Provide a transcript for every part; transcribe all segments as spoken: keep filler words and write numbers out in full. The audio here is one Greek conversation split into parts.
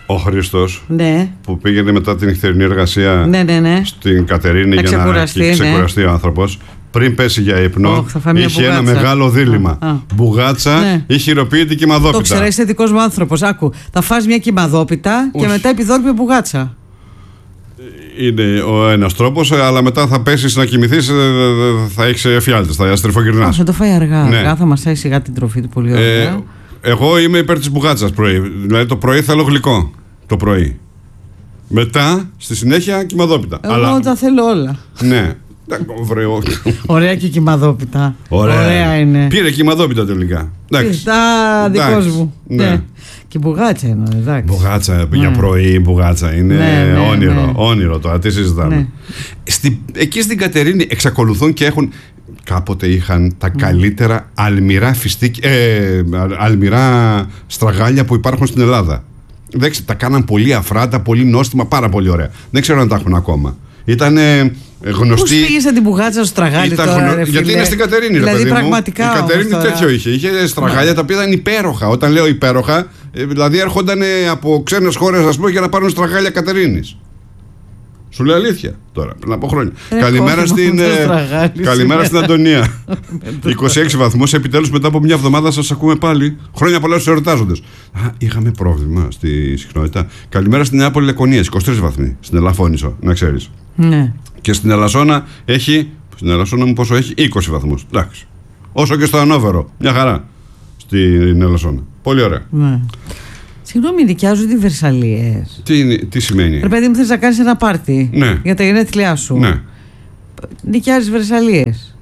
Ο Χρήστος, ναι. που πήγαινε μετά την νυχτερινή εργασία, ναι, ναι, ναι. στην Κατερίνη να για ξεκουραστεί, να ξεκουραστεί, ναι. ο άνθρωπος, πριν πέσει για ύπνο, oh, είχε ένα μεγάλο δίλημμα. Α, α. Μπουγάτσα ναι. ή χειροποίητη κυμαδόπιτα. Το ξέρω, είσαι δικός μου άνθρωπος. Άκου, θα φας μια κυμαδόπιτα και μετά επιδόρπιο μπουγάτσα. Είναι ο ένας τρόπος, αλλά μετά θα πέσεις να κοιμηθείς, θα έχεις εφιάλτες, θα στριφογυρνάς. Θα το φάει αργά. Ναι. Αργά θα μασάει σιγά την τροφή του πολύ ωραία. Ε, εγώ είμαι υπέρ της μπουγάτσας πρωί. Δηλαδή το πρωί θέλω γλυκό. Το πρωί. Μετά, στη συνέχεια, κυμαδόπιτα. Εγώ αλλά... τα θέλω όλα. Ναι. Ωραία και κυμαδόπιτα. Ωραία. Ωραία είναι. Πήρε κυμαδόπιτα τελικά. Τα δικός μου. Ναι. Ναι. Και μπουγάτσα είναι, εντάξει. Μπουγάτσα, ναι. για πρωί μπουγάτσα είναι ναι, ναι, όνειρο. Ναι. Όνειρο τώρα, τι συζητάμε. Ναι. Στη, εκεί στην Κατερίνη εξακολουθούν και έχουν. Κάποτε είχαν τα καλύτερα αλμυρά, φιστίκ, ε, αλμυρά στραγάλια που υπάρχουν στην Ελλάδα. Δεν ξέρω, τα κάναν πολύ αφράτα, πολύ νόστιμα, πάρα πολύ ωραία. Δεν ξέρω αν τα έχουν ακόμα. Ήτανε γνωστή. Πώς πήγες την μπουγάτσα στο στραγάλι τώρα, γνω... ρε, γιατί είναι στην Κατερίνη, δηλαδή, ρε παιδί πραγματικά μου. Η Κατερίνη όμως, τέτοιο είχε. Είχε στραγάλια τα οποία ήταν υπέροχα. Όταν λέω υπέροχα, δηλαδή έρχονταν από ξένες χώρες, ας πούμε, για να πάρουν στραγάλια Κατερίνης. Σου λέω αλήθεια τώρα, πριν από χρόνια. Ε, καλημέρα στην, ε, καλημέρα στην Αντωνία. είκοσι έξι βαθμούς, επιτέλους μετά από μια εβδομάδα σας ακούμε πάλι. Χρόνια πολλά στους εορτάζοντες. Α, είχαμε πρόβλημα στη συχνότητα. Καλημέρα στην Νεάπολη Λεκωνίας, είκοσι τρεις βαθμοί. Στην Ελαφώνησο, να ξέρεις. Ναι. Και στην Ελασσόνα έχει. Στην Ελασσόνα μου πόσο έχει, είκοσι βαθμούς. Εντάξει. Όσο και στο Ανόβερο. Μια χαρά. Στην Ελασσόνα. Πολύ ωραία. Ναι. Συγγνώμη, νοικιάζονται οι Βερσαλίες. Τι, τι σημαίνει? Ρε παιδί μου, θες να κάνεις ένα πάρτι, ναι. για τα γενέθλιά σου. Ναι. Νοικιάζεις Βερσαλίες.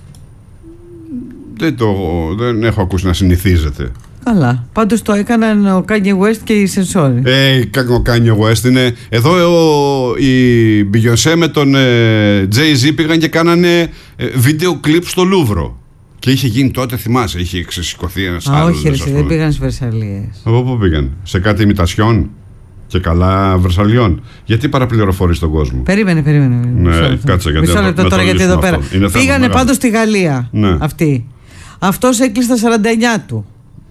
Δεν, το, δεν έχω ακούσει να συνηθίζεται. Καλά. Πάντως το έκαναν ο Kanye West και η Σενσόρη. Ε, ο Kanye West είναι. Εδώ ο, η Beyoncé με τον ε, Jay-Z πήγαν και κάνανε ε, βίντεο κλιπ στο Λούβρο. Και είχε γίνει τότε, θυμάσαι, είχε ξεσηκωθεί ένας Α, άλλος. όχι, ρε, δεν πήγαν στις Βερσαλίες. Από πού πήγαν? Σε κάτι ημιτασιών και καλά Βερσαλιών. Γιατί παραπληροφορείς τον κόσμο? Περίμενε, περίμενε. Ναι, κάτσε γιατί. Μισό λεπτό τώρα, γιατί εδώ πέρα. Πήγανε πάντως στη Γαλλία. Ναι. Αυτοί. Αυτός έκλεισε τα σαράντα εννιά του.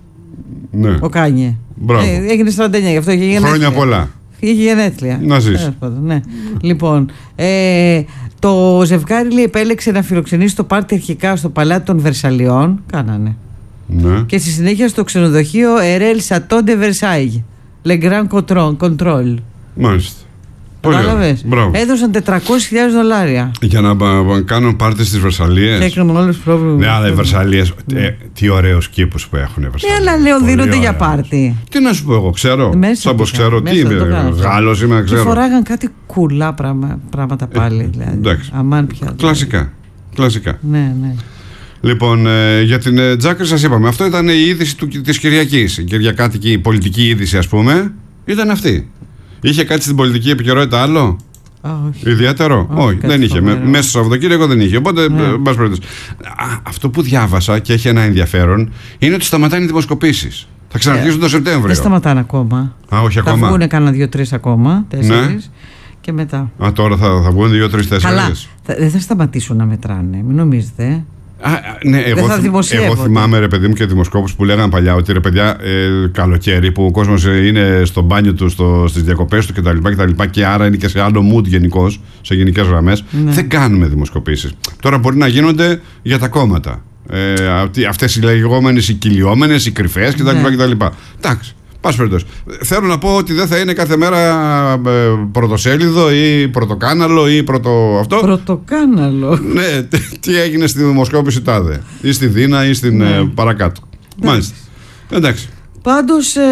Ναι. Ο Κάνιε. Ε, έγινε σαράντα εννιά, γι' αυτό είχε γενέθλια. Χρόνια πολλά. Είχε γενέθλια. Να ζεις. Ναι. Λοιπόν, ε, το ζευγάρι λέει, επέλεξε να φιλοξενήσει το πάρτι αρχικά στο Παλάτι των Βερσαλιών. Κάνανε. Ναι. Και στη συνέχεια στο ξενοδοχείο Erel Chateau de Versailles. Le Grand Control. Μάλιστα. Κατάλαβες. Έδωσαν τετρακόσιες χιλιάδες δολάρια. Για να κάνουν πάρτι στις Βερσαλίες. Και έκαναν όλες τις πρόβλημα. Ναι, αλλά οι Βερσαλίες, ε, τι ωραίους κήπους που έχουν οι Βερσαλίες. Ναι, αλλά λέω δίνονται για πάρτι. Τι να σου πω, εγώ ξέρω. Σαν πως ξέρω, τι είμαι, Γάλλος είμαι, ξέρω. Και φοράγαν κάτι κουλά πράγμα, πράγματα πάλι. Ε, δηλαδή. Εντάξει. Αμάν πια. Κλασικά. Κλασικά. Ναι, ναι. Λοιπόν, ε, για την ε, Τζάκρη σας είπαμε. Αυτό ήταν η είδηση του, της Κυριακής. Η κυριακάτικη η πολιτική είδηση, ας πούμε, ήταν αυτή. Είχε κάτι στην πολιτική επικαιρότητα άλλο? Α, όχι. Ιδιαίτερο? Όχι, όχι, δεν είχε. Με, μέσα στο Σαββατοκύριακο δεν είχε. Οπότε, ναι. μπας περιπτώσει. Αυτό που διάβασα και έχει ένα ενδιαφέρον είναι ότι σταματάνε οι δημοσκοπήσεις. Θα ξαναρχίσουν ε, το Σεπτέμβριο. Δεν σταματάνε ακόμα. Α, όχι θα ακόμα. Θα βγουν κανένα δύο-τρεις ακόμα. Τέσσερις. Ναι. Και μετά. Α, τώρα θα, θα βγουν δύο-τρεις-τέσσερις. Καλά. Θα, δεν θα σταματήσουν να μετράνε. Μην νομίζετε. Α, ναι, εγώ, εγώ θυμάμαι, ρε παιδί μου, και δημοσκόπους που λέγανε παλιά ότι, ρε παιδιά, ε, καλοκαίρι που ο κόσμος είναι στο μπάνιο του, στο, στις διακοπές του κτλ. Και, και άρα είναι και σε άλλο mood γενικώς, σε γενικές γραμμές, ναι. Δεν κάνουμε δημοσκοπήσεις. Τώρα μπορεί να γίνονται για τα κόμματα. Ε, αυτές οι λεγόμενες, οι κυλιόμενες, οι κρυφές κτλ. Ναι. Εντάξει. Πας περιπτώσει. Θέλω να πω ότι δεν θα είναι κάθε μέρα ε, πρωτοσέλιδο ή πρωτοκάναλο ή πρωτο αυτό. Πρωτοκάναλο. Ναι, τι έγινε στη δημοσκόπηση τάδε. Ή στη Δίνα ή στην ναι. ε, παρακάτω. Εντάξει. Μάλιστα. Εντάξει. Πάντως ε,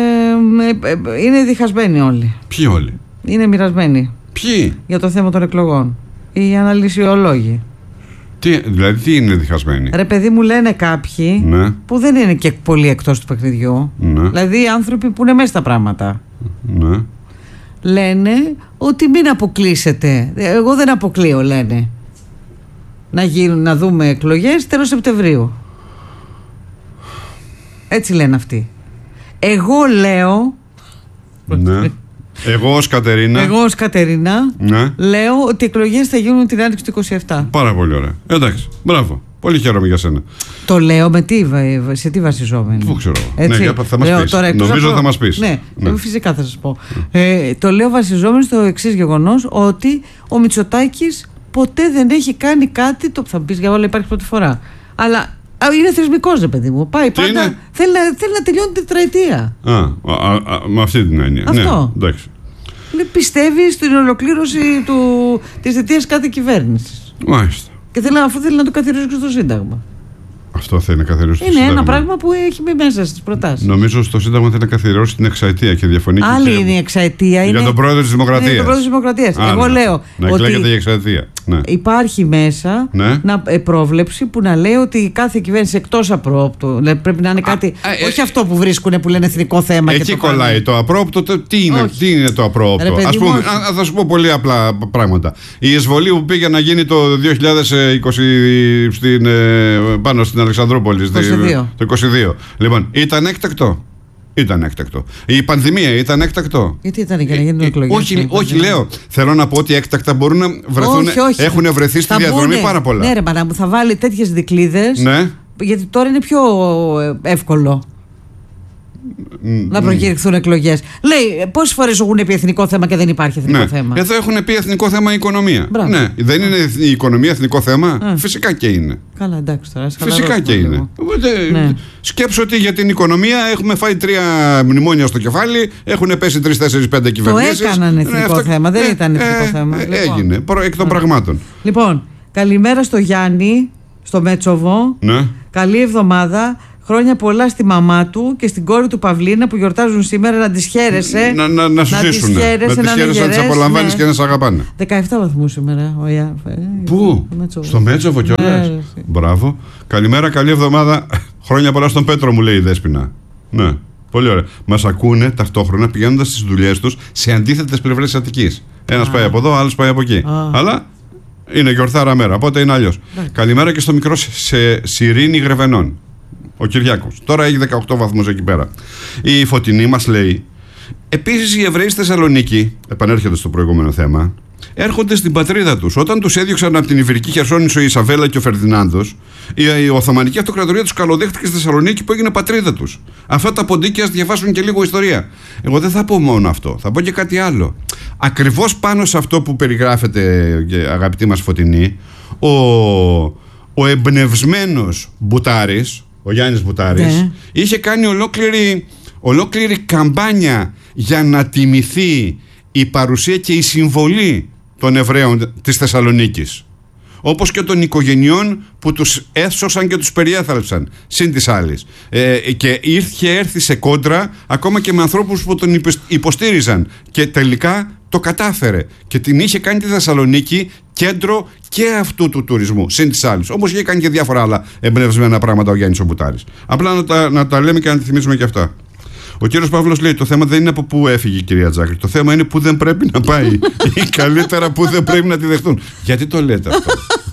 ε, ε, είναι διχασμένοι όλοι. Ποιοι όλοι? Είναι μοιρασμένοι. Ποιοι? Για το θέμα των εκλογών. Οι αναλυσιολόγοι. Τι, δηλαδή τι είναι διχασμένοι? Ρε παιδί μου, λένε κάποιοι, ναι, που δεν είναι και πολύ εκτός του παιχνιδιού, ναι, δηλαδή οι άνθρωποι που είναι μέσα στα πράγματα, ναι, λένε ότι μην αποκλείσετε. Εγώ δεν αποκλείω, λένε, να, γίνουν, να δούμε εκλογές τέλος Σεπτεμβρίου. Έτσι λένε αυτοί. Εγώ λέω, ναι, εγώ ως Κατερίνα, εγώ ως Κατερίνα ναι, λέω ότι οι εκλογές θα γίνουν την άνοιξη του είκοσι επτά. Πάρα πολύ ωραία. Εντάξει, μπράβο. Πολύ χαίρομαι για σένα. Το λέω με τι, σε τι βασιζόμενο. Πού ξέρω. Ναι, θα μας πεις. Τώρα, Νομίζω από... θα μας πεις. Ναι, ναι. Φυσικά θα σας πω. Ε, το λέω βασιζόμενο στο εξής γεγονός, ότι ο Μητσοτάκης ποτέ δεν έχει κάνει κάτι. Το, θα πεις για όλα υπάρχει πρώτη φορά. Αλλά είναι θεσμικός, ρε παιδί μου. Πάει πάντα. Θέλει να, θέλει να τελειώνει την τετραετία. Α, α, α, με αυτή την έννοια. Αυτό. Ναι, εντάξει. Πιστεύει στην ολοκλήρωση του, της θητείας κάθε κυβέρνησης. Μάλιστα. Και θέλει, αφού θέλει να το καθιερώσει και στο Σύνταγμα. Αυτό θέλει να καθιερώσει το Είναι Σύνταγμα. Είναι ένα πράγμα που έχει μπει μέσα στις προτάσεις. Νομίζω στο Σύνταγμα θέλει να καθιερώσει την εξαετία και διαφωνεί. Άλλη και είναι η εξαετία. Για είναι... τον πρόεδρο της Δημοκρατίας. Για τον πρόεδρο της Δημοκρατίας. Εγώ λέω. Να εκλέγεται η εξαετία. Ναι. Υπάρχει μέσα ναι. να, ε, πρόβλεψη που να λέει ότι κάθε κυβέρνηση εκτός απρόπτου. Πρέπει να είναι κάτι. Α, ε, όχι ε, αυτό που βρίσκουν που λένε εθνικό θέμα. Εκεί και το κολλάει πάνε. Το απρόπτο. Τι είναι, τι είναι το απρόπτο. Ας πούμε, α, θα σου πω πολύ απλά πράγματα. Η εισβολή που πήγε να γίνει το δύο χιλιάδες είκοσι στην, πάνω στην Αλεξανδρούπολη. Το είκοσι δύο. Λοιπόν, ήταν έκτακτο. Ήταν έκτακτο. Η πανδημία ήταν έκτακτο. Γιατί ήταν για να γίνουν εκλογές. Όχι, όχι, λέω. Θέλω να πω ότι έκτακτα μπορούν να βρεθούν. Όχι, όχι. Έχουν βρεθεί στη διαδρομή μπουνε. Πάρα πολλά. Ναι, ρε μάνα μου, θα βάλει τέτοιες δικλείδες. Ναι. Γιατί τώρα είναι πιο εύκολο. Mm, να προκηρυχθούν mm. εκλογές. Λέει, πόσες φορές έχουν πει εθνικό θέμα και δεν υπάρχει εθνικό ναι. θέμα. Εδώ έχουν πει εθνικό θέμα η οικονομία. Μπράβο. Ναι. Δεν είναι η οικονομία εθνικό θέμα. Mm. Φυσικά και είναι. Καλά, εντάξει τώρα. Φυσικά και είναι. Ναι. Σκέψω ότι για την οικονομία έχουμε φάει τρία μνημόνια στο κεφάλι, έχουν πέσει τρεις, τέσσερις, πέντε κυβερνήσεις. Το έκαναν εθνικό ναι, αυτά... θέμα. Δεν ε, ήταν εθνικό ε, θέμα. Ε, λοιπόν. Έγινε. Εκ των πραγμάτων. Λοιπόν, καλημέρα στο Γιάννη, στο Μέτσοβο. Ναι. Καλή εβδομάδα. Χρόνια πολλά στη μαμά του και στην κόρη του Παυλίνα που γιορτάζουν σήμερα. Να τις χαίρεσαι. Να, να, να σου ζήσουν. Να τις χαίρεσαι, να τις απολαμβάνεις ναι. και να σε αγαπάνε. δεκαεπτά βαθμούς σήμερα. Ο Ιά... Πού? Στο, στο Μέτσοβο κιόλας. Ναι, μπράβο. Καλημέρα, καλή εβδομάδα. Χρόνια πολλά στον Πέτρο, μου λέει η Δέσποινα. Ναι. Πολύ ωραία. Μας ακούνε ταυτόχρονα πηγαίνοντας στις δουλειές τους σε αντίθετες πλευρές της Αττικής. Ένας πάει από εδώ, άλλος πάει από εκεί. Α. Αλλά είναι γιορτάρα μέρα, οπότε είναι αλλιώς. Καλημέρα και στο μικρό σε Σιρήνη Γρεβενών. Ο Κυριάκος. Τώρα έχει δεκαοκτώ βαθμούς εκεί πέρα. Η Φωτεινή μας λέει: επίσης οι Εβραίοι στη Θεσσαλονίκη, επανέρχεται στο προηγούμενο θέμα, έρχονται στην πατρίδα τους. Όταν τους έδιωξαν από την Ιβηρική Χερσόνησο η Ισαβέλα και ο Φερδινάνδος, η, η Οθωμανική Αυτοκρατορία τους καλοδέχτηκε στη Θεσσαλονίκη που έγινε πατρίδα τους. Αυτά τα ποντίκια διαβάσουν και λίγο ιστορία. Εγώ δεν θα πω μόνο αυτό, θα πω και κάτι άλλο. Ακριβώς πάνω σε αυτό που περιγράφεται, αγαπητή μας Φωτεινή, ο, ο εμπνευσμένος Μπουτάρης, ο Γιάννης Μπουτάρης, ναι. είχε κάνει ολόκληρη, ολόκληρη καμπάνια για να τιμηθεί η παρουσία και η συμβολή των Εβραίων της Θεσσαλονίκης. Όπως και των οικογενειών που τους έσωσαν και τους περιέθαλψαν, συν της άλλης. Ε, και είχε έρθει σε κόντρα ακόμα και με ανθρώπους που τον υποστήριζαν. Και τελικά το κατάφερε. Και την είχε κάνει τη Θεσσαλονίκη κέντρο και αυτού του τουρισμού, συν της άλλης. Όπως είχε κάνει και διάφορα άλλα εμπνευσμένα πράγματα ο Γιάννης ο Μπουτάρης. Απλά να τα, να τα λέμε και να τη θυμίσουμε και αυτά. Ο κύριος Παύλος λέει: το θέμα δεν είναι από πού έφυγε η κυρία Τζάκρη. Το θέμα είναι πού δεν πρέπει να πάει. Ή καλύτερα πού δεν πρέπει να τη δεχτούν. Γιατί το λέτε αυτό?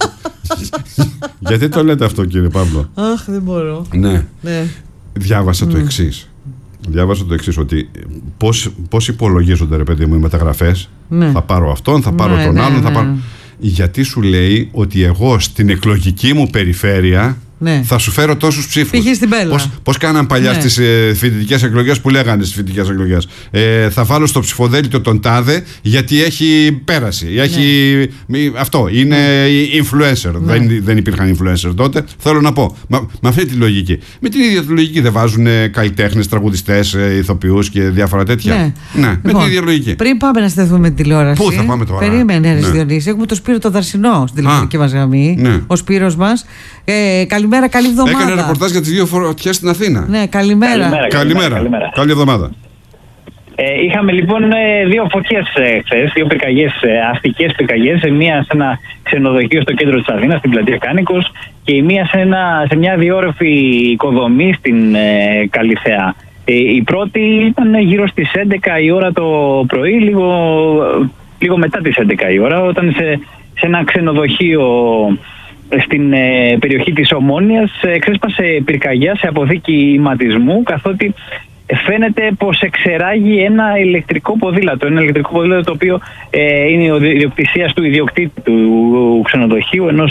Γιατί το λέτε αυτό, κύριε Παύλο? Αχ, δεν μπορώ. Ναι. ναι. Διάβασα mm. το εξής. Διάβασα το εξής, ότι πώς, πώς υπολογίζονται, ρε παιδί μου, οι μεταγραφές. Ναι. Θα πάρω αυτόν, θα πάρω ναι, τον ναι, άλλον. Ναι. Θα πάρω... Γιατί σου λέει ότι εγώ στην εκλογική μου περιφέρεια ναι. θα σου φέρω τόσους ψήφους. Πήγε στην Πέλα. Πώς, πώς κάναν παλιά ναι. στις ε, φοιτητικές εκλογές, που λέγανε στις φοιτητικές εκλογές. Ε, θα βάλω στο ψηφοδέλτιο τον τάδε γιατί έχει πέρασει. Έχει, ναι. Αυτό είναι ναι. influencer. Ναι. Δεν, δεν υπήρχαν influencer τότε. Θέλω να πω. Με, με αυτή τη λογική. Με την ίδια τη λογική δεν βάζουν καλλιτέχνες, τραγουδιστές, ηθοποιούς και διάφορα τέτοια. Ναι, ναι λοιπόν, με την ίδια λογική. Πριν πάμε να στεθούμε με τη τηλεόραση. Πού θα πάμε τώρα? Περίμενε, ναι. Διονύση. Έχουμε το Σπύρο το Δαρσινό στην τηλεφωνική μας γραμμή. Ναι. Ο Σπύρος μας. Ε, καλημέρα, καλή εβδομάδα. Έκανε ρεπορτάζ για τις δύο φωτιές στην Αθήνα. Ναι, καλημέρα. Καλημέρα. Καλημέρα. καλημέρα. Καλή εβδομάδα. Ε, είχαμε λοιπόν δύο φωτιές ε, χθες, δύο πυρκαγιές, ε, αστικές πυρκαγιές. Μία σε ένα ξενοδοχείο στο κέντρο της Αθήνας, στην πλατεία Κάνικος, και η μία σε, ένα, σε μια διόρροφη οικοδομή στην ε, Καλιθέα. Ε, η πρώτη ήταν γύρω στις έντεκα η ώρα το πρωί, λίγο, λίγο μετά τις έντεκα η ώρα, όταν σε, σε ένα ξενοδοχείο στην ε, περιοχή της Ομόνοιας ε, ξέσπασε πυρκαγιά σε αποθήκη ηματισμού, καθότι φαίνεται πως εξεράγει ένα ηλεκτρικό ποδήλατο. Ένα ηλεκτρικό ποδήλατο το οποίο ε, είναι η ιδιοκτησία του ιδιοκτήτη του ξενοδοχείου, ενός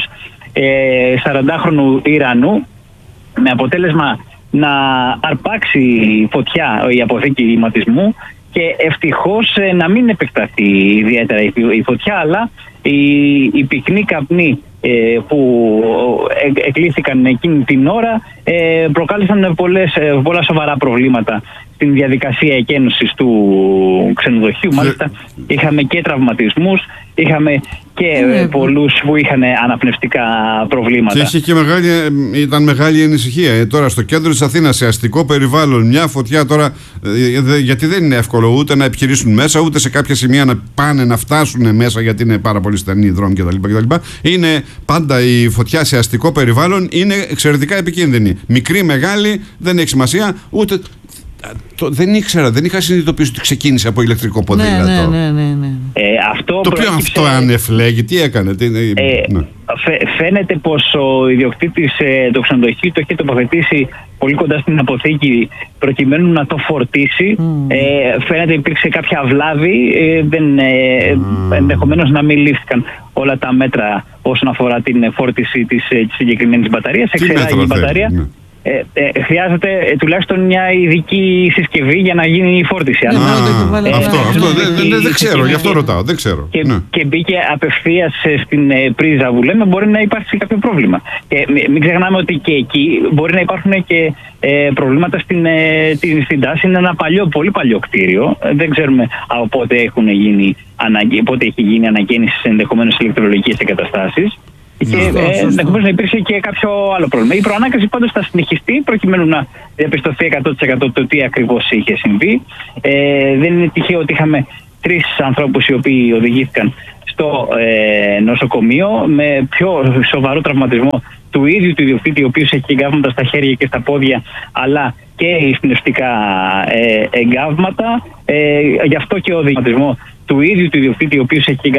ε, σαραντάχρονου Ιρανού, με αποτέλεσμα να αρπάξει φωτιά η αποθήκη ηματισμού και ευτυχώς ε, να μην επεκταθεί ιδιαίτερα η, η φωτιά, αλλά οι, οι πυκνοί καπνοί ε, που ε, εκλήθηκαν εκείνη την ώρα ε, προκάλεσαν πολλές, ε, πολλά σοβαρά προβλήματα στην διαδικασία εκένωσης του ξενοδοχείου. Μάλιστα είχαμε και τραυματισμούς, είχαμε και ε, πολλούς που είχαν αναπνευστικά προβλήματα. Και είχε και μεγάλη, ήταν μεγάλη ανησυχία. Ε, τώρα στο κέντρο της Αθήνας, σε αστικό περιβάλλον, μια φωτιά τώρα, ε, δε, γιατί δεν είναι εύκολο ούτε να επιχειρήσουν μέσα, ούτε σε κάποια σημεία να πάνε να φτάσουν μέσα, γιατί είναι πάρα πολύ στενοί οι δρόμοι κτλ. κτλ. Είναι πάντα η φωτιά σε αστικό περιβάλλον, είναι εξαιρετικά επικίνδυνη. Μικρή, μεγάλη, δεν έχει σημασία, ούτε. Το, δεν ήξερα, δεν είχα συνειδητοποιήσει ότι ξεκίνησε από ηλεκτρικό ποδήλατο. Ναι, ναι, ναι, ναι. Ε, αυτό το οποίο αυτό ανεφλέγει, τι έκανε. Τι, ε, ναι. φαι, φαίνεται πως ο ιδιοκτήτης ε, του ξενοδοχείου το έχει τοποθετήσει πολύ κοντά στην αποθήκη προκειμένου να το φορτίσει. Mm. Ε, φαίνεται υπήρξε κάποια βλάβη, ε, δεν, ε, mm. ενδεχομένως να μην λήφθηκαν όλα τα μέτρα όσον αφορά την φόρτιση της, της συγκεκριμένης μπαταρίας. Εξεράγει η μπαταρία. Ναι. Ε, ε, χρειάζεται ε, τουλάχιστον μια ειδική συσκευή για να γίνει η φόρτιση. Α, ε, αυτό, ε, αυτό δεν δε, δε, δε ξέρω, γι' αυτό ρωτάω, δεν ξέρω. Και, ναι. και μπήκε απευθείας στην ε, πρίζα που λέμε, μπορεί να υπάρξει κάποιο πρόβλημα. Και μην ξεχνάμε ότι και εκεί μπορεί να υπάρχουν και ε, προβλήματα στην, ε, την, στην τάση. Είναι ένα παλιό, πολύ παλιό κτίριο. Ε, δεν ξέρουμε από πότε, έχουν γίνει, αναγκ, πότε έχει γίνει ανακαίνιση σε ενδεχομένως ηλεκτρολογικές εγκαταστάσεις. Και ε, ενδεχομένως να υπήρχε και κάποιο άλλο πρόβλημα. Η προανάκαση πάντως θα συνεχιστεί προκειμένου να διαπιστωθεί εκατό τοις εκατό το τι ακριβώς είχε συμβεί. Ε, δεν είναι τυχαίο ότι είχαμε τρεις ανθρώπους οι οποίοι οδηγήθηκαν στο ε, νοσοκομείο με πιο σοβαρό τραυματισμό του ίδιου του ιδιοκτήτη, ο οποίος έχει εγκάβματα στα χέρια και στα πόδια, αλλά και εισπνευστικά ε, εγκάβματα. Ε, γι' αυτό και ο τραυματισμό του ίδιου του ιδιοκτήτη, ο οποίος έχει